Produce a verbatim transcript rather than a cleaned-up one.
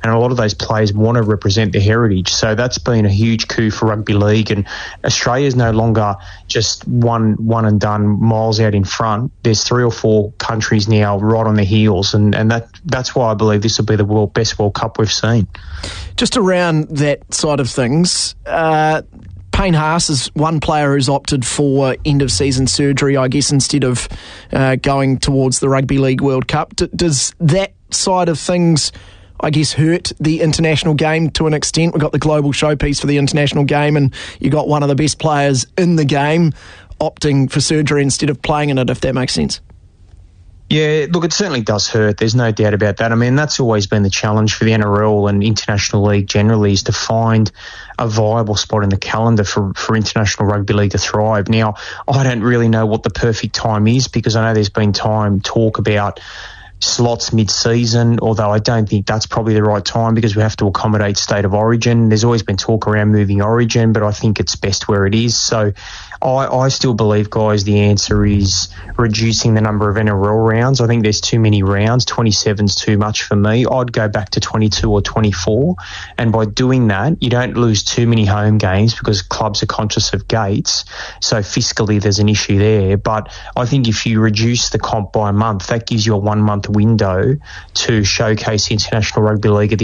and a lot of those players want to represent their heritage. So that's been a huge coup for rugby league, and Australia's no longer just one one and done, miles out in front. There's three or four countries now right on their heels, and, and that that's why I believe this will be the world best World Cup we've seen. Just around that side of things, uh, Payne Haas is one player who's opted for end-of-season surgery, I guess, instead of uh, going towards the Rugby League World Cup. D- does that side of things, I guess, hurt the international game to an extent? We've got the global showpiece for the international game, and you got one of the best players in the game opting for surgery instead of playing in it, if that makes sense. Yeah, look, it certainly does hurt. There's no doubt about that. I mean, that's always been the challenge for the N R L and International League generally, is to find a viable spot in the calendar for, for International Rugby League to thrive. Now, I don't really know what the perfect time is, because I know there's been time talk about slots mid-season, although I don't think that's probably the right time, because we have to accommodate state of origin. There's always been talk around moving origin, but I think it's best where it is. So I, I still believe, guys, the answer is reducing the number of N R L rounds. I think there's too many rounds. twenty-seven's too much for me. I'd go back to twenty-two or twenty-four, and by doing that, you don't lose too many home games because clubs are conscious of gates. So fiscally, there's an issue there. But I think if you reduce the comp by a month, that gives you a one-month window to showcase International Rugby League at the